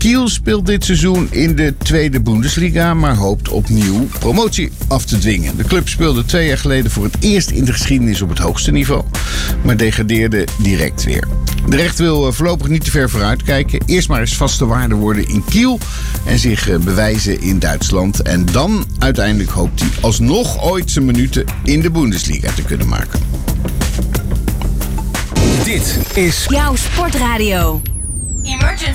Kiel speelt dit seizoen in de tweede Bundesliga, maar hoopt opnieuw promotie af te dwingen. De club speelde 2 jaar geleden voor het eerst in de geschiedenis op het hoogste niveau, maar degradeerde direct weer. De recht wil voorlopig niet te ver vooruit kijken. Eerst maar eens vaste waarde worden in Kiel en zich bewijzen in Duitsland. En dan uiteindelijk hoopt hij alsnog ooit zijn minuten in de Bundesliga te kunnen maken. Dit is jouw sportradio.